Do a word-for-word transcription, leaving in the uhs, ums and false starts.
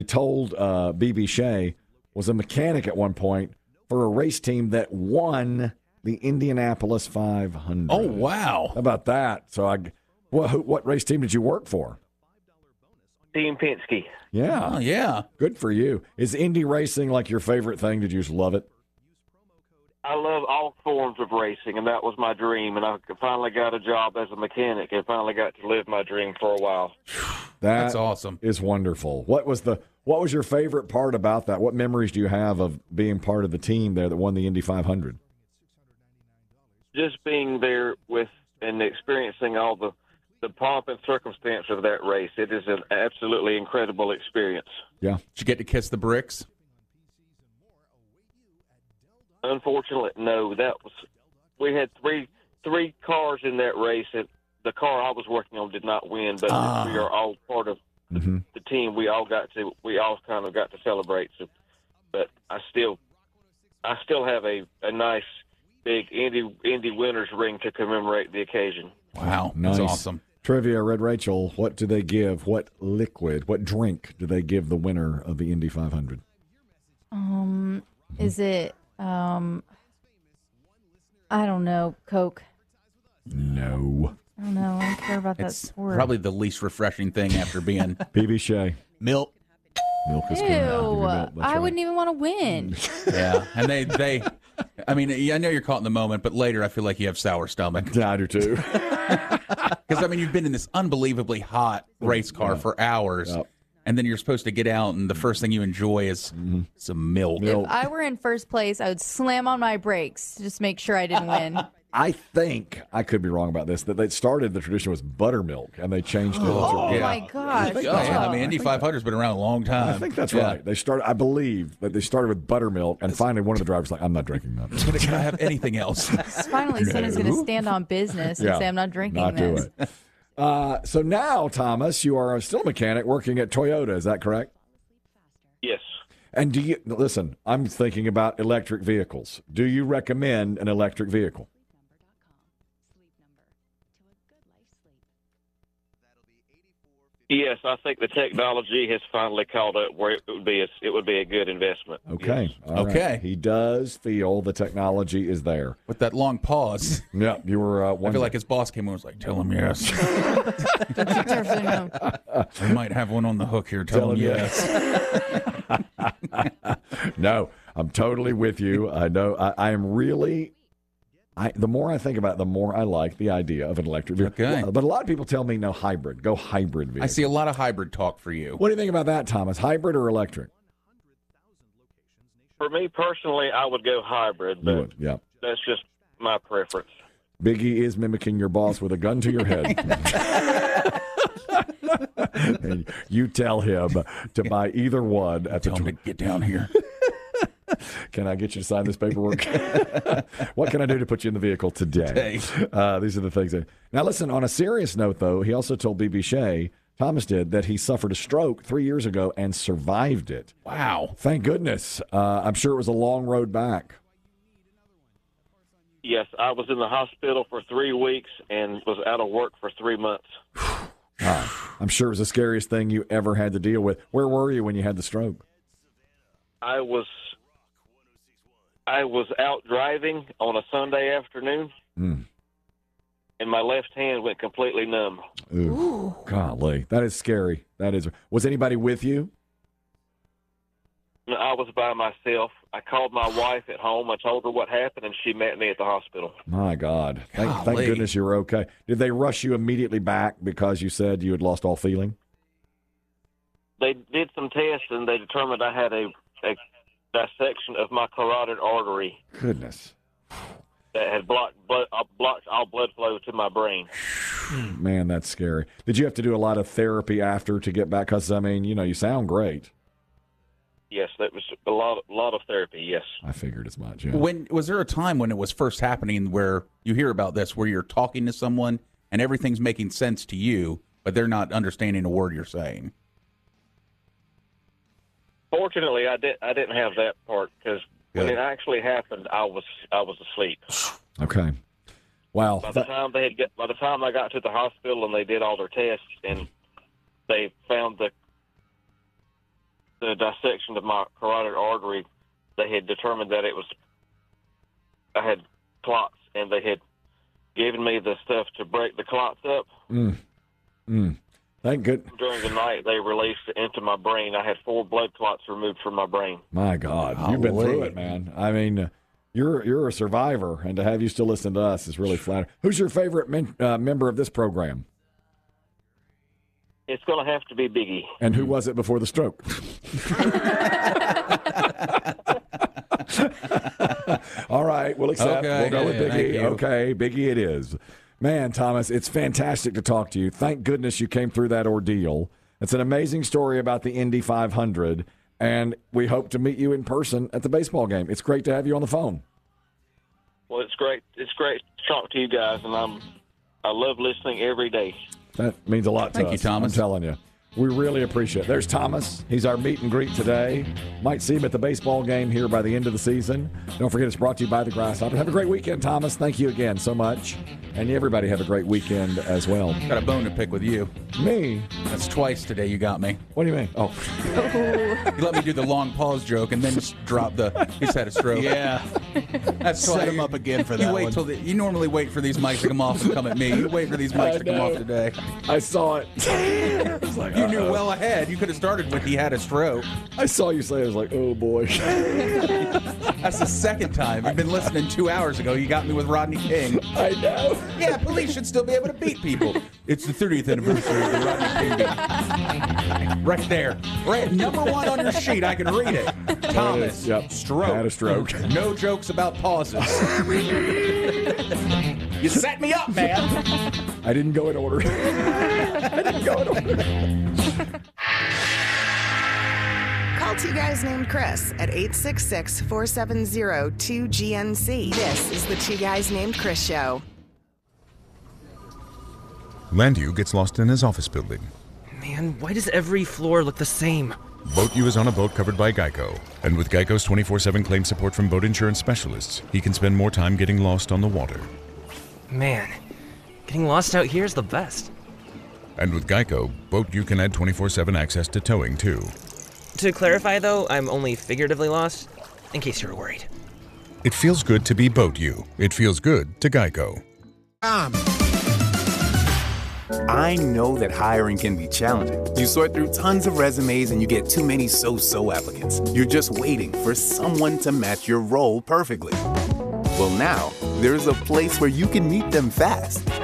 told uh, B B. Shea was a mechanic at one point for a race team that won the Indianapolis five hundred. Oh, wow. How about that? So, I, what, what race team did you work for? Team Penske. Yeah. Oh, yeah. Good for you. Is Indy racing like your favorite thing? Did you just love it? I love all forms of racing, and that was my dream. And I finally got a job as a mechanic and finally got to live my dream for a while. That That's awesome. Is wonderful. What was the what was your favorite part about that? What memories do you have of being part of the team there that won the Indy five hundred? Just being there with and experiencing all the, the pomp and circumstance of that race. It is an absolutely incredible experience. Yeah. Did you get to kiss the bricks? Unfortunately, no. That was we had three three cars in that race. And the car I was working on did not win, but Ah. we are all part of Mm-hmm. the team. We all got to we all kind of got to celebrate. So, but I still I still have a, a nice big Indy Indy winners ring to commemorate the occasion. Wow, Nice. that's awesome. Trivia, Red Rachel, what do they give? What liquid, what drink do they give the winner of the Indy five hundred? Um, is it, um, I don't know, Coke? No. I don't know. I don't care about that It's sport. probably the least refreshing thing after being B B. Shea. milk. Milk is Ew. good. I'll give you milk. That's I right. wouldn't even want to win. Yeah, and they, they, I mean, I know you're caught in the moment, but later I feel like you have sour stomach. Yeah, I do too. Because, I mean, you've been in this unbelievably hot race car for hours, Yep. and then you're supposed to get out, and the first thing you enjoy is some milk. Milk. If I were in first place, I would slam on my brakes to just make sure I didn't win. I think, I could be wrong about this, that they started the tradition was buttermilk, and they changed it. Oh, to, yeah. my gosh. Oh, yeah, I mean, Indy five hundred's been around a long time. I think that's Yeah. right. They started, I believe, that they started with buttermilk, and finally one of the drivers was like, I'm not drinking that. Can I- can I have anything else? Finally, someone's going to stand on business and Yeah. say, I'm not drinking Not do this. it. Uh, so now, Thomas, you are still a mechanic working at Toyota. Is that correct? Yes. And do you listen? I'm thinking about electric vehicles. Do you recommend an electric vehicle? Yes, I think the technology has finally caught up where it would be a, it would be a good investment. Okay. Yes. All right. Okay. He does feel the technology is there. With that long pause, Yeah, you were. Uh, I feel like his boss came in and was like, tell him yes. Definitely no. We might have one on the hook here. Tell, Tell him him yes. No, I'm totally with you. I know. I, I am really. I, the more I think about it, the more I like the idea of an electric vehicle. Okay. Well, but a lot of people tell me no hybrid. Go hybrid vehicle. I see a lot of hybrid talk for you. What do you think about that, Thomas? Hybrid or electric? For me personally, I would go hybrid, You but would, yeah. that's just my preference. Biggie is mimicking your boss with a gun to your head. And you tell him to buy either one at the Tell him to tw- get down here. Can I get you to sign this paperwork? What can I do to put you in the vehicle today? Today. Uh, these are the things. That, now, listen, on a serious note, though, he also told B B. Shea, Thomas did, that he suffered a stroke three years ago and survived it. Wow. Thank goodness. Uh, I'm sure it was a long road back. Yes, I was in the hospital for three weeks and was out of work for three months. Uh, I'm sure it was the scariest thing you ever had to deal with. Where were you when you had the stroke? I was I was out driving on a Sunday afternoon, Mm. and my left hand went completely numb. Ooh, golly, that is scary. That is. Was anybody with you? I was by myself. I called my wife at home. I told her what happened, and she met me at the hospital. My God. Thank, thank Golly. goodness you were okay. Did they rush you immediately back because you said you had lost all feeling? They did some tests, and they determined I had a, a dissection of my carotid artery Goodness. that had blocked blood, uh, blocked all blood flow to my brain. Man, that's scary. Did you have to do a lot of therapy after to get back? Because, I mean, you know, you sound great. Yes, that was a lot, a lot of therapy, yes. I figured as much, yeah. When was there a time when it was first happening where you hear about this, where you're talking to someone and everything's making sense to you, but they're not understanding a word you're saying? Fortunately, I did. I didn't have that part because when Good. it actually happened, I was I was asleep. Okay. Wow. By the time they had get, by the time I got to the hospital and they did all their tests and they found the the dissection of my carotid artery, they had determined that it was I had clots, and they had given me the stuff to break the clots up. Mm. Mm. Thank good. During the night, they released it into my brain. I had four blood clots removed from my brain. My God, you've been through it, man. I mean, you're you're a survivor, and to have you still listen to us is really flattering. Who's your favorite men, uh, member of this program? It's going to have to be Biggie. And who was it before the stroke? All right, we'll accept. Okay, we'll go yeah, with yeah, thank Biggie. you. Okay, Biggie it is. Man, Thomas, it's fantastic to talk to you. Thank goodness you came through that ordeal. It's an amazing story about the Indy five hundred, and we hope to meet you in person at the baseball game. It's great to have you on the phone. Well, it's great. It's great to talk to you guys, and I'm I love listening every day. That means a lot to Thank us. you, Thomas. I'm telling you. We really appreciate it. There's Thomas. He's our meet and greet today. Might see him at the baseball game here by the end of the season. Don't forget it's brought to you by the Grasshopper. Have a great weekend, Thomas. Thank you again so much. And everybody have a great weekend as well. Got a bone to pick with you. Me? That's twice today you got me. What do you mean? Oh. You let me do the long pause joke and then just drop the, he's had a stroke. Yeah. That's Set why him you- up again for You that wait one. till the, you normally wait for these mics to come off and come at me. You wait for these mics I to come off know. today. I saw it. I was like, You knew uh-oh. well ahead. You could have started with he had a stroke. I saw you say it. I was like, oh, boy. That's the second time. You've been listening two hours ago. You got me with Rodney King. I know. Yeah, police should still be able to beat people. It's the thirtieth anniversary of the Rodney King game. Right there. Right, number one on your sheet. I can read it. Thomas, Yep. stroke. Had a stroke. No jokes about pauses. You set me up, man. I didn't go in order. I didn't go in order. Call two guys named Chris at eight six six, four seven zero, two G N C. This is the Two Guys Named Chris Show. Landu gets lost in his office building. Man, why does every floor look the same? BoatU is on a boat covered by Geico. And with Geico's twenty-four seven claim support from boat insurance specialists, he can spend more time getting lost on the water. Man, getting lost out here is the best. And with Geico, BoatU can add twenty-four seven access to towing, too. To clarify, though, I'm only figuratively lost, in case you were worried. It feels good to be BoatU. It feels good to Geico. I know that hiring can be challenging. You sort through tons of resumes and you get too many so-so applicants. You're just waiting for someone to match your role perfectly. Well, now, there's a place where you can meet them fast.